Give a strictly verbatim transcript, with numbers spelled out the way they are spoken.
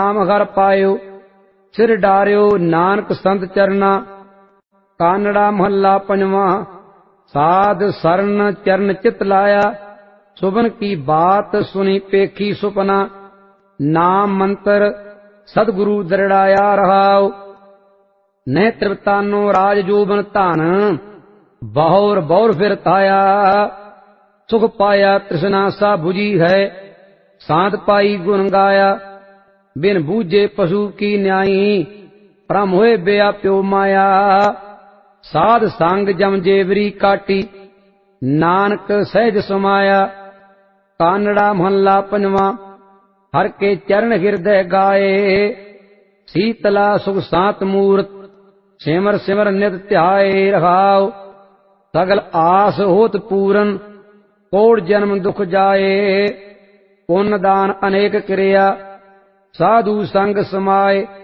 नाम हर पायो सिर डार्यो नानक संत चरना। कानड़ा महला पंजवा। साध सरन चरण चित लाया सुबन की बात सुनी पेखी सुपना। नाम मंत्र सदगुरु दृढ़ाया रहाओ न त्रिवतानो राज जोबन धन। बहुर बहुर फिर ताया सुख पाया तृष्णा सा बुझी है। सांत पाई गुण गाया बिन बूझे पशु की न्यायी। परम होए व्याप्यो माया साध संग जम जेवरी काटी। नानक सहज समाया। कानड़ा महला पंजवा। हर के चरण हृदय गाए शीतला सुख शांत मूर्त। सिमर सिमर नित ध्याए रहाओ सगल आस होत पूरन। कोड़ जन्म दुख जाए पुण्य दान अनेक क्रिया। साधु संग समाए